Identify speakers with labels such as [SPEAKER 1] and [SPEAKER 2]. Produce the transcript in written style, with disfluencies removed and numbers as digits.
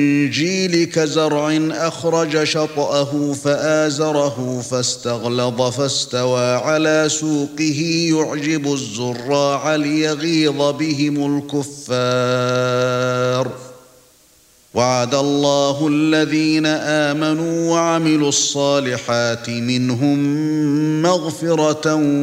[SPEAKER 1] الإنجيل كزرع أخرج شطأه فآزره فاستغلظ فاستوى على سوقه يعجب الزراع ليغيظ بهم الكفار. وعد الله الذين آمنوا وعملوا الصالحات منهم مغفرة